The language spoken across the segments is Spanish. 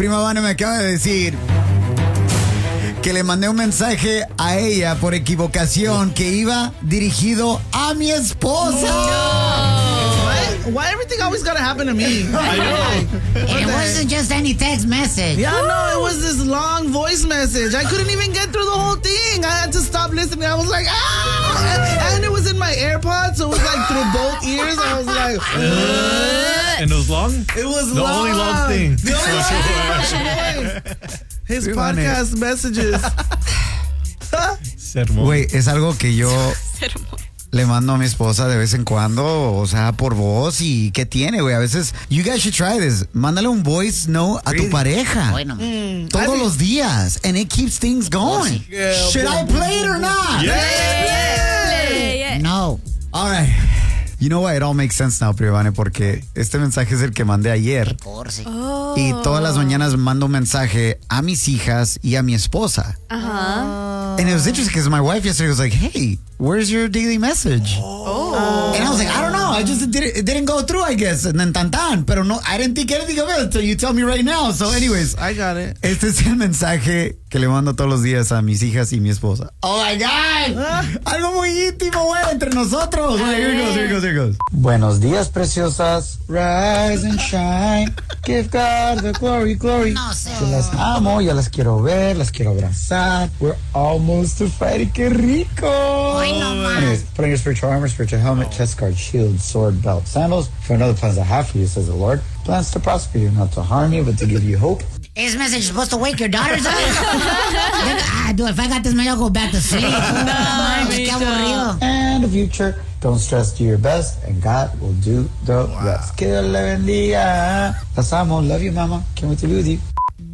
prima Vane me acaba de decir que le mandé un mensaje a ella por equivocación que iba dirigido a mi esposa. Why everything always gotta happen to me? I know. It wasn't just any text message. Yeah, no, it was this long voice message. I couldn't even get through the whole thing. I had to stop listening. I was like, ah! And it was in my AirPods, so it was like through both ears. I was like, And it was long? It was the long. only long thing. The only long thing. His podcast messages. Sermón. Güey, es algo que yo le mando a mi esposa de vez en cuando, o sea, por voz. ¿Y qué tiene, güey? A veces, you guys should try this. Mándale un voice note a tu pareja. Bueno. Todos los días. And it keeps things going. Yeah, Should I play it or not? Yeah. No. All right. You know what? It all makes sense now, Privane, porque este mensaje es el que mandé ayer. Corsi. Y todas las mañanas mando un mensaje a mis hijas y a mi esposa. And it was interesting because my wife yesterday was like, hey, where's your daily message? And I was like, I don't know. I just it didn't go through, I guess. And then tan. Pero no, I didn't think anything of it until you tell me right now. So anyways, I got it. este es el mensaje que le mando todos los días a mis hijas y mi esposa. Oh my God. Algo muy íntimo, güey, entre nosotros. Here it goes. Buenos días, preciosas. Rise and shine. Give God the glory. No sé. Yo las amo, ya las quiero ver, las quiero abrazar. We're almost to Friday. ¡Qué rico! Ay, no más. Anyways, put on your spiritual armor, spiritual helmet, chest guard, shield, sword, belt, sandals. For another plans I have for you, says the Lord. Plans to prosper you, not to harm you, but to give you hope. Is message supposed to wake your daughters up? Dude, if I got this, maybe I'll go back to sleep. Qué aburrido. And the future. Don't stress, do your best, and God will do the rest. Que Dios le bendiga. Las amo. Love you, mama. Can't wait to be with you.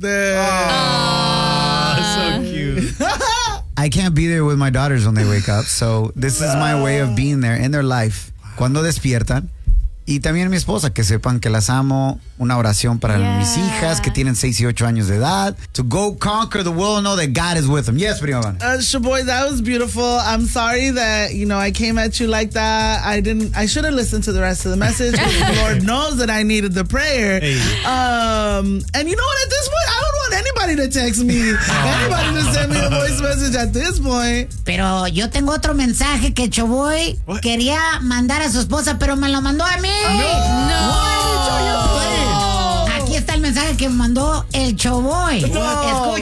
So cute. I can't be there with my daughters when they wake up, so this is my way of being there in their life. Cuando despiertan. Y también mi esposa, que sepan que las amo. Una oración para mis hijas que tienen 6 y 8 años de edad. To go conquer the world and know that God is with them. Yes, Prima Vane. Shaboy, that was beautiful. I'm sorry that, I came at you like that. I should have listened to the rest of the message. The Lord knows that I needed the prayer. Hey. And you know what? At this point, I don't want anybody to text me. Anybody to send me a voice message at this point. Pero yo tengo otro mensaje que Choboy quería mandar a su esposa, pero me lo mandó a mí. Aquí está el mensaje que me mandó el Choboy. Escucha.